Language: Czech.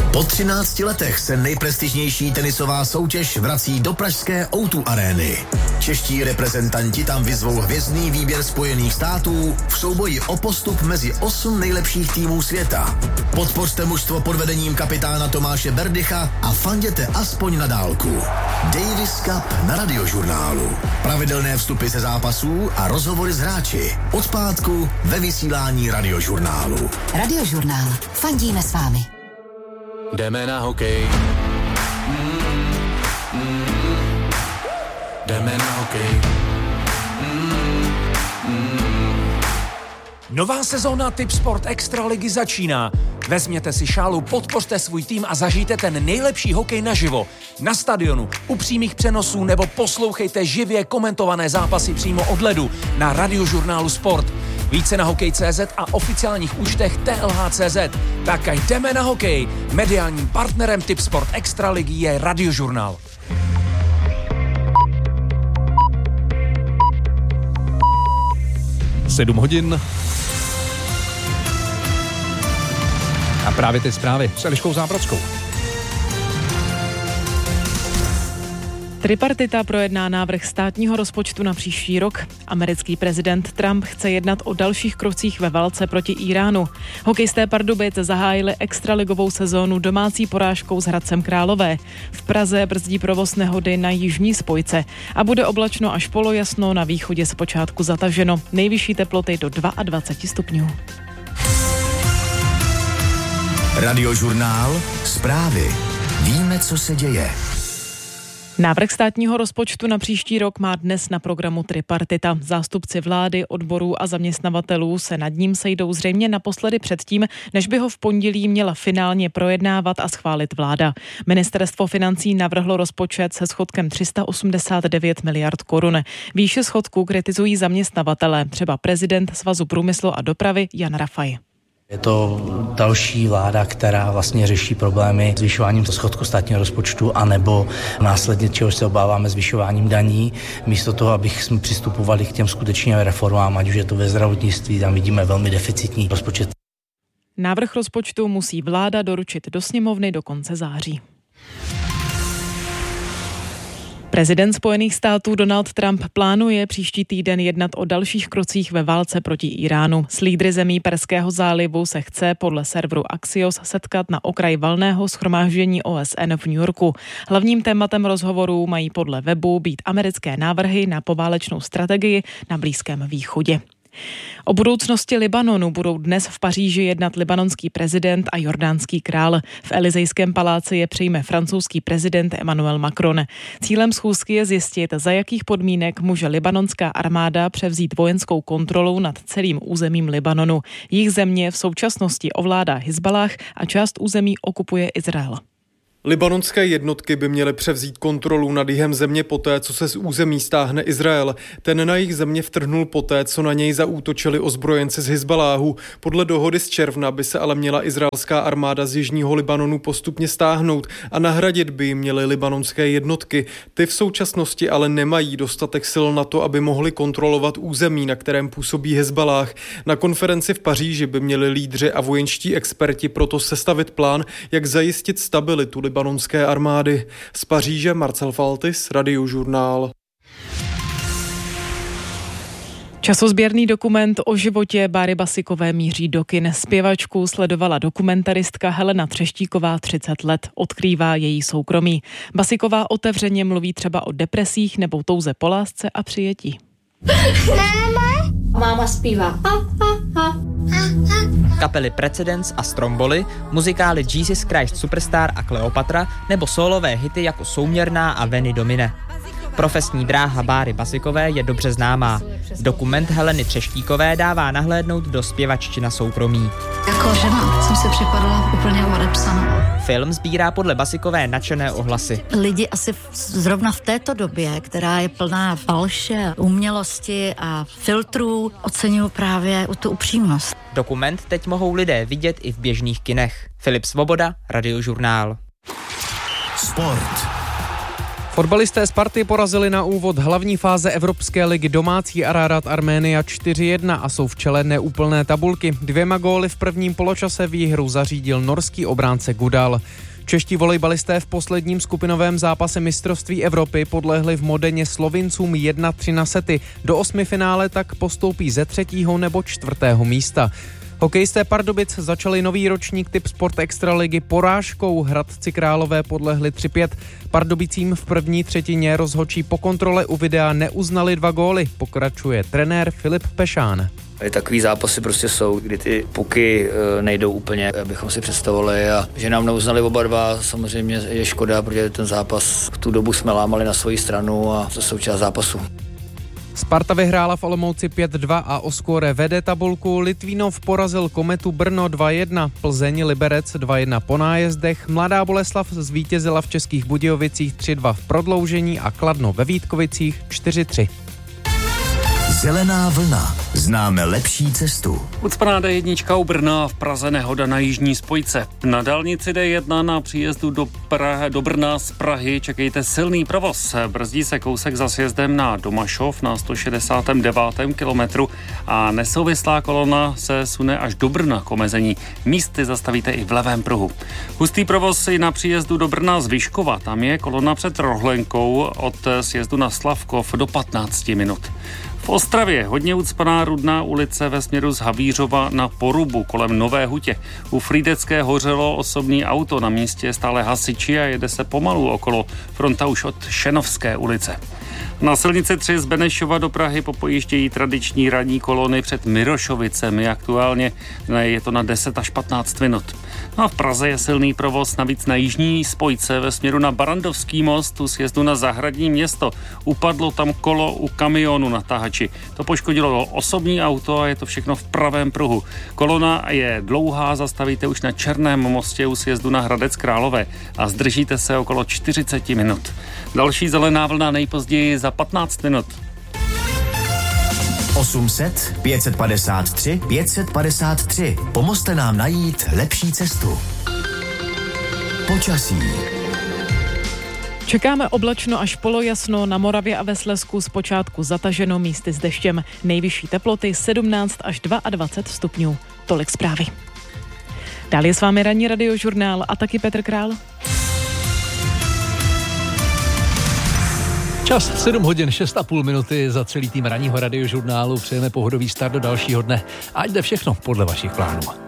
Po 13 letech se nejprestižnější tenisová soutěž vrací do pražské O2 arény. Čeští reprezentanti tam vyzvou hvězdný výběr Spojených států v souboji o postup mezi 8 nejlepších týmů světa. Podpořte mužstvo pod vedením kapitána Tomáše Berdycha a fanděte aspoň na dálku. Davis Cup na Radiožurnálu. Pravidelné vstupy ze zápasů a rozhovory s hráči. Od pátku ve vysílání Radiožurnálu. Radiožurnál. Fandíme s vámi. Jdeme na hokej. Jdeme na hokej. Nová sezóna Tipsport Extraligy začíná. Vezměte si šálu, podpořte svůj tým a zažijte ten nejlepší hokej naživo. Na stadionu, u přímých přenosů nebo poslouchejte živě komentované zápasy přímo od ledu na Radiožurnálu Sport. Více na hokej.cz a oficiálních účtech TLH.cz. Tak jdeme na hokej. Mediálním partnerem Tipsport Extraligy je Radiožurnál. Sedm hodin. A právě ty zprávy s Eliškou Zábrodskou. Tripartita projedná návrh státního rozpočtu na příští rok. Americký prezident Trump chce jednat o dalších krocích ve válce proti Íránu. Hokejisté Pardubic zahájili extraligovou sezónu domácí porážkou s Hradcem Králové. V Praze brzdí provoz nehody na jižní spojce a bude oblačno až polojasno, na východě zpočátku zataženo. Nejvyšší teploty do 22 stupňů. Radiožurnál. Zprávy. Víme, co se děje. Návrh státního rozpočtu na příští rok má dnes na programu tripartita. Zástupci vlády, odborů a zaměstnavatelů se nad ním sejdou zřejmě naposledy předtím, než by ho v pondělí měla finálně projednávat a schválit vláda. Ministerstvo financí navrhlo rozpočet se schodkem 389 miliard korun. Výše schodku kritizují zaměstnavatelé, třeba prezident Svazu průmyslu a dopravy Jan Rafaj. Je to další vláda, která vlastně řeší problémy zvyšováním schodku státního rozpočtu anebo následně, čeho se obáváme, zvyšováním daní. Místo toho, abychom přistupovali k těm skutečným reformám, ať už je to ve zdravotnictví, tam vidíme velmi deficitní rozpočet. Návrh rozpočtu musí vláda doručit do sněmovny do konce září. Prezident Spojených států Donald Trump plánuje příští týden jednat o dalších krocích ve válce proti Íránu. S lídry zemí Perského zálivu se chce podle serveru Axios setkat na okraj valného shromáždění OSN v New Yorku. Hlavním tématem rozhovorů mají podle webu být americké návrhy na poválečnou strategii na Blízkém východě. O budoucnosti Libanonu budou dnes v Paříži jednat libanonský prezident a jordánský král. V Elysejském paláci je přijme francouzský prezident Emmanuel Macron. Cílem schůzky je zjistit, za jakých podmínek může libanonská armáda převzít vojenskou kontrolu nad celým územím Libanonu. Jejich země v současnosti ovládá Hizballáh a část území okupuje Izrael. Libanonské jednotky by měly převzít kontrolu nad jihem země poté, co se z území stáhne Izrael. Ten na jih země vtrhnul poté, co na něj zaútočili ozbrojenci z Hizballáhu. Podle dohody z června by se ale měla izraelská armáda z jižního Libanonu postupně stáhnout a nahradit by ji měly libanonské jednotky. Ty v současnosti ale nemají dostatek sil na to, aby mohli kontrolovat území, na kterém působí Hizballáh. Na konferenci v Paříži by měli lídři a vojenští experti proto sestavit plán, jak zajistit stabilitu libanonské armády. Z Paříže Marcel Faltis, Radiožurnál. Časozběrný dokument o životě Báry Basikové míří do kin. Zpěvačku sledovala dokumentaristka Helena Třeštíková 30 let. Odkrývá její soukromí. Basiková otevřeně mluví třeba o depresích nebo touze po lásce a přijetí. Máma zpívá. Kapely Precedence a Stromboli, muzikály Jesus Christ Superstar a Kleopatra nebo solové hity jako Souměrná a Veni Domine. Profesní dráha Báry Basikové je dobře známá. Dokument Heleny Třeštíkové dává nahlédnout do zpěvaččina soukromí. Jako žena jsem si připadala úplně odepsaná. Film sbírá podle Basikové nadšené ohlasy. Lidi asi zrovna v této době, která je plná falše, umělosti a filtrů, oceňují právě tu upřímnost. Dokument teď mohou lidé vidět i v běžných kinech. Filip Svoboda, Radiožurnál. Sport. Fotbalisté Sparty porazili na úvod hlavní fáze Evropské ligy domácí Ararat Arménia 4-1 a jsou v čele neúplné tabulky. 2 góly v prvním poločase výhru zařídil norský obránce Gudal. Čeští volejbalisté v posledním skupinovém zápase mistrovství Evropy podlehli v Modeně Slovincům 1-3 na sety. Do 8 finále tak postoupí ze 3. nebo 4. místa. Hokejisté Pardubic začali nový ročník Typ Sport Extraligy porážkou. Hradci Králové podlehli 3-5. Pardubicím v první třetině rozhodčí po kontrole u videa neuznali 2 góly. Pokračuje trenér Filip Pešán. Takový zápasy prostě jsou, kdy ty puky nejdou úplně, abychom si představovali, a že nám neuznali oba dva, samozřejmě je škoda, protože ten zápas v tu dobu jsme lámali na svoji stranu a to součást zápasu. Sparta vyhrála v Olomouci 5-2 a o skóre vede tabulku. Litvínov porazil Kometu Brno 2-1, Plzeň Liberec 2-1 po nájezdech, Mladá Boleslav zvítězila v Českých Budějovicích 3-2 v prodloužení a Kladno ve Vítkovicích 4-3. Zelená vlna. Známe lepší cestu. Ucpaná D1 u Brna, v Praze nehoda na jižní spojce. Na dálnici D1 na příjezdu do Brna z Prahy čekejte silný provoz. Brzdí se kousek za sjezdem na Domašov na 169. kilometru a nesouvislá kolona se sune až do Brna k omezení. Místy zastavíte i v levém pruhu. Hustý provoz i na příjezdu do Brna z Vyškova. Tam je kolona před Rohlenkou od sjezdu na Slavkov do 15 minut. V Ostravě hodně ucpaná Rudná ulice ve směru z Havířova na Porubu kolem Nové Hutě. U Frýdecké hořelo osobní auto, na místě je stále hasiči a jede se pomalu okolo. Fronta už od Šenovské ulice. Na silnici 3 z Benešova do Prahy popojíždějí tradiční ranní kolony před Mirošovicemi. Aktuálně je to na 10 až 15 minut. No a v Praze je silný provoz navíc na jižní spojce ve směru na Barandovský most, u sjezdu na Zahradní Město. Upadlo tam kolo u kamionu na tahači. To poškodilo osobní auto a je to všechno v pravém pruhu. Kolona je dlouhá, zastavíte už na Černém mostě u sjezdu na Hradec Králové a zdržíte se okolo 40 minut. Další zelená vlna nejpozději za 15 minut. 800 553 553. Pomozte nám najít lepší cestu. Počasí. Čekáme oblačno až polojasno, na Moravě a ve Slezsku zpočátku zataženo, místy s deštěm. Nejvyšší teploty 17 až 22 stupňů. Tolik zprávy. Dál je s vámi ranní radiožurnál a taky Petr Král. Čas 7 hodin 6,5 minuty za celý tým ranního radiožurnálu. Přejeme pohodový start do dalšího dne. Ať jde všechno podle vašich plánů.